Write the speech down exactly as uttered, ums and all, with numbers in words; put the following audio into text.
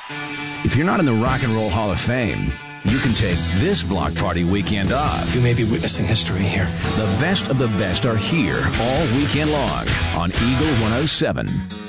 If you're not in the Rock and Roll Hall of Fame, you can take this block party weekend off. You may be witnessing history here. The best of the best are here all weekend long on Eagle one oh seven.